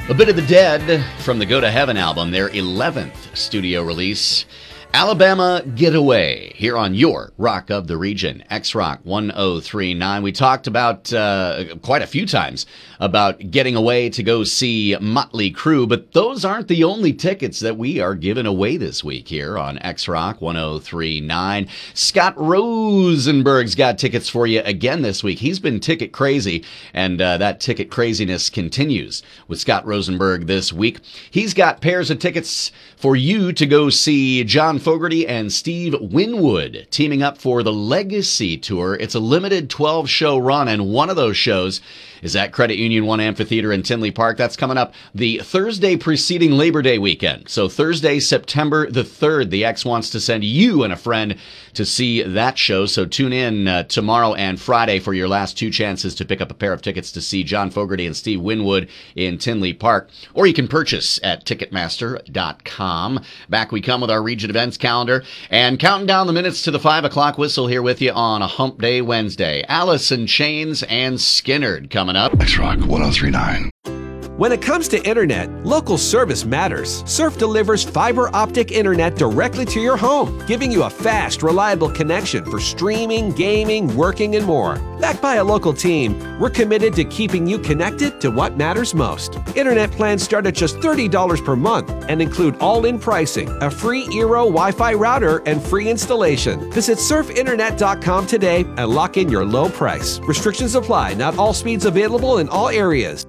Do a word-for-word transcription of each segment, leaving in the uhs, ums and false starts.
A Bit of the Dead from the Go to Heaven album, their eleventh studio release. Alabama Getaway, here on your Rock of the Region, X-Rock one oh three point nine. We talked about uh, quite a few times about getting away to go see Motley Crue, but those aren't the only tickets that we are giving away this week here on X-Rock one oh three point nine. Scott Rosenberg's got tickets for you again this week. He's been ticket crazy, and uh, that ticket craziness continues with Scott Rosenberg this week. He's got pairs of tickets for you to go see John Fogerty and Steve Winwood teaming up for the Legacy Tour. It's a limited twelve-show run, and one of those shows is at Credit Union One Amphitheater in Tinley Park. That's coming up the Thursday preceding Labor Day weekend. So Thursday, September the third, the X wants to send you and a friend to see that show. So tune in uh, tomorrow and Friday for your last two chances to pick up a pair of tickets to see John Fogerty and Steve Winwood in Tinley Park. Or you can purchase at Ticketmaster dot com. Back we come with our region events calendar and counting down the minutes to the five o'clock whistle here with you on a Hump Day Wednesday. Alice in Chains and Skinnerd coming up. X-Rock one oh three point nine. When it comes to internet, local service matters. Surf delivers fiber optic internet directly to your home, giving you a fast, reliable connection for streaming, gaming, working, and more. Backed by a local team, we're committed to keeping you connected to what matters most. Internet plans start at just thirty dollars per month and include all-in pricing, a free Eero Wi-Fi router, and free installation. Visit surf internet dot com today and lock in your low price. Restrictions apply. Not all speeds available in all areas.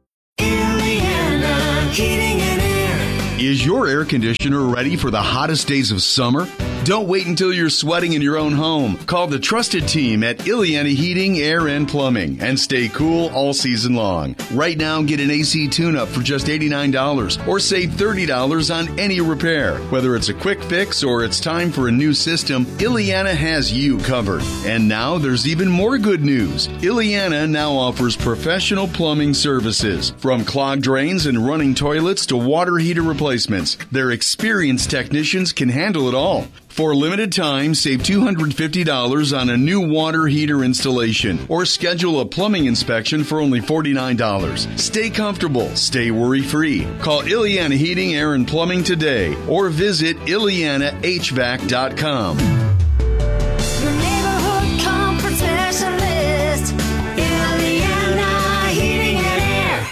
Heating and Air. Is your air conditioner ready for the hottest days of summer? Don't wait until you're sweating in your own home. Call the trusted team at Ileana Heating, Air, and Plumbing and stay cool all season long. Right now, get an A C tune-up for just eighty-nine dollars or save thirty dollars on any repair. Whether it's a quick fix or it's time for a new system, Ileana has you covered. And now there's even more good news. Ileana now offers professional plumbing services. From clogged drains and running toilets to water heater replacements, their experienced technicians can handle it all. For a limited time, save two hundred fifty dollars on a new water heater installation or schedule a plumbing inspection for only forty-nine dollars. Stay comfortable, stay worry-free. Call Ileana Heating, Air, and Plumbing today or visit Ileana H V A C dot com. Your neighborhood comfort specialist, Ileana Heating and Air.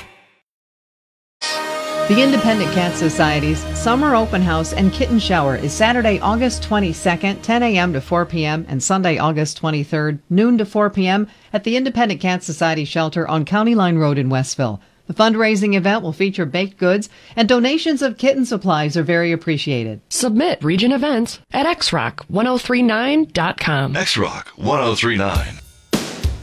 The Independent Cat Society's Summer Open House and Kitten Shower is Saturday, August twenty-second, ten a.m. to four p.m. and Sunday, August twenty-third, noon to four p.m. at the Independent Cat Society Shelter on County Line Road in Westville. The fundraising event will feature baked goods, and donations of kitten supplies are very appreciated. Submit region events at X Rock one oh three nine dot com. X-Rock one oh three point nine.